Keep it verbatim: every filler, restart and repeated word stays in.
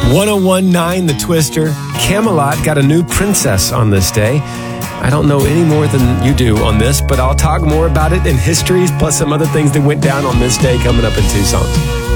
one oh one point nine The Twister. Camelot got a new princess on this day. I don't know any more than you do on this, but I'll talk more about it in histories, plus some other things that went down on this day coming up in two songs.